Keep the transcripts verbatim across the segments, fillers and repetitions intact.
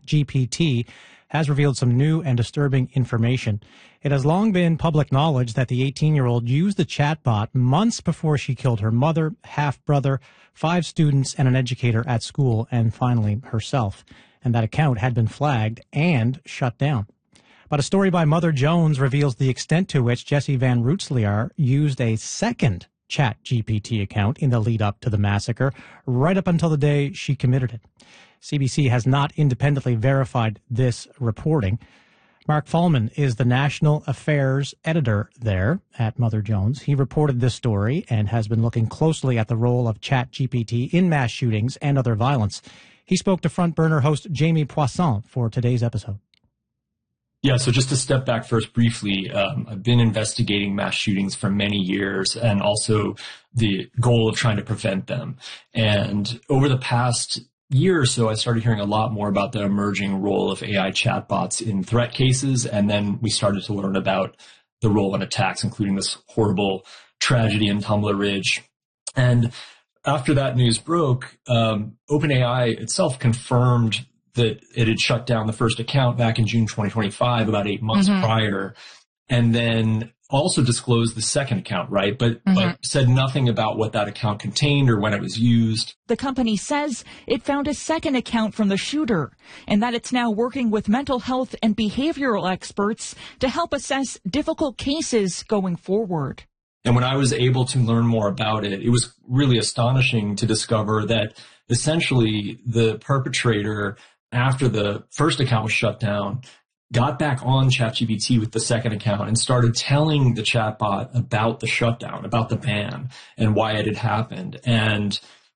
ChatGPT has revealed some new and disturbing information. It has long been public knowledge that the eighteen-year-old used the chatbot months before she killed her mother, half-brother, five students, and an educator at school, and finally herself. And that account had been flagged and shut down. But a story by Mother Jones reveals the extent to which Jessie Van Rootselaar used a second ChatGPT account in the lead-up to the massacre, right up until the day she committed it. C B C has not independently verified this reporting. Mark Fallman is the national affairs editor there at Mother Jones. He reported this story and has been looking closely at the role of ChatGPT in mass shootings and other violence. He spoke to Front Burner host Jamie Poisson for today's episode. Yeah, so just to step back first briefly, um, I've been investigating mass shootings for many years and also the goal of trying to prevent them. And over the past year or so, I started hearing a lot more about the emerging role of A I chatbots in threat cases. And then we started to learn about the role in attacks, including this horrible tragedy in Tumbler Ridge. And after that news broke, um, OpenAI itself confirmed that it had shut down the first account back in June twenty twenty-five, about eight months mm-hmm. prior, and then also disclosed the second account, right? But, mm-hmm. but said nothing about what that account contained or when it was used. The company says it found a second account from the shooter and that it's now working with mental health and behavioral experts to help assess difficult cases going forward. And when I was able to learn more about it, it was really astonishing to discover that essentially the perpetrator, after the first account was shut down, got back on ChatGPT with the second account and started telling the chatbot about the shutdown, about the ban, and why it had happened. And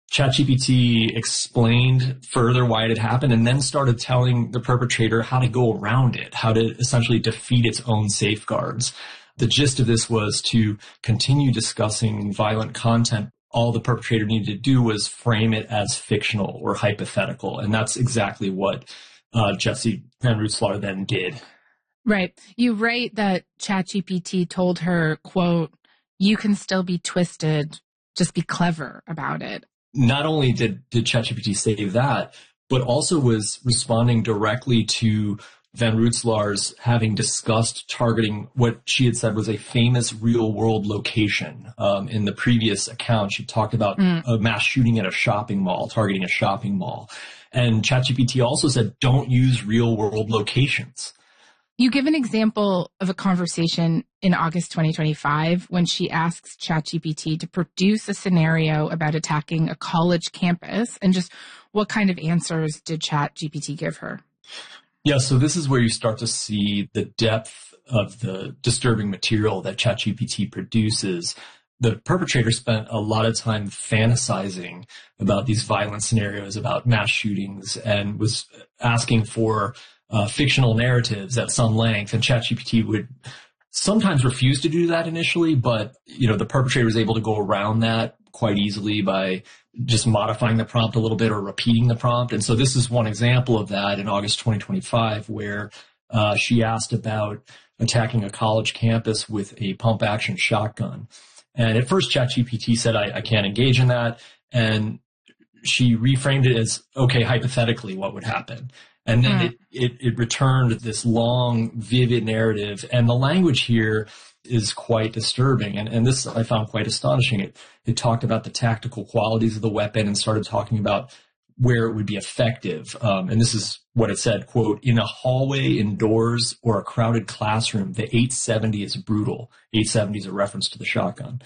ChatGPT explained further why it had happened and then started telling the perpetrator how to go around it, how to essentially defeat its own safeguards. The gist of this was to continue discussing violent content. All the perpetrator needed to do was frame it as fictional or hypothetical. And that's exactly what uh, Jessie Van Rootselaar then did. Right. You write that ChatGPT told her, quote, "You can still be twisted, just be clever about it." Not only did, did ChatGPT say that, but also was responding directly to Van Rootselaar's having discussed targeting what she had said was a famous real-world location. Um, in the previous account, she talked about mm. a mass shooting at a shopping mall, targeting a shopping mall. And ChatGPT also said, don't use real-world locations. You give an example of a conversation in August twenty twenty-five when she asks ChatGPT to produce a scenario about attacking a college campus. And just what kind of answers did ChatGPT give her? Yeah, so this is where you start to see the depth of the disturbing material that ChatGPT produces. The perpetrator spent a lot of time fantasizing about these violent scenarios, about mass shootings, and was asking for uh, fictional narratives at some length. And ChatGPT would sometimes refuse to do that initially, but you know the perpetrator was able to go around that quite easily by just modifying the prompt a little bit or repeating the prompt. And so this is one example of that in August twenty twenty-five, where uh, she asked about attacking a college campus with a pump-action shotgun. And at first, ChatGPT said, I, I can't engage in that. And she reframed it as, okay, hypothetically, what would happen? And then mm. it, it, it returned this long, vivid narrative. And the language here is quite disturbing. And, and this I found quite astonishing. It, it talked about the tactical qualities of the weapon and started talking about where it would be effective. Um, and this is what it said, quote, "In a hallway, indoors, or a crowded classroom, the eight seventy is brutal." eight seventy is a reference to the shotgun.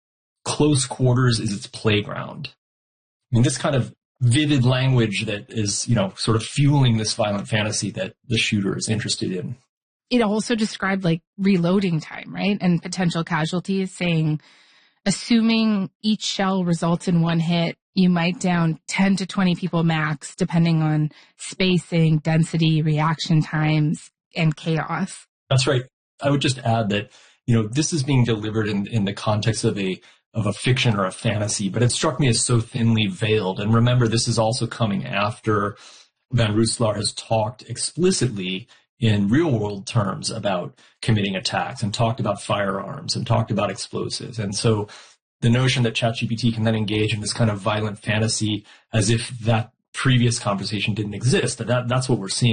"Close quarters is its playground." I mean, this kind of vivid language that is, you know, sort of fueling this violent fantasy that the shooter is interested in. It also described like reloading time, right? And potential casualties, saying, assuming each shell results in one hit, you might down ten to twenty people max, depending on spacing, density, reaction times, and chaos. That's right. I would just add that, you know, this is being delivered in, in the context of a of a fiction or a fantasy, but it struck me as so thinly veiled. And remember, this is also coming after Van Rootselaar has talked explicitly in real-world terms about committing attacks and talked about firearms and talked about explosives. And so the notion that ChatGPT can then engage in this kind of violent fantasy as if that previous conversation didn't exist, that, that's what we're seeing.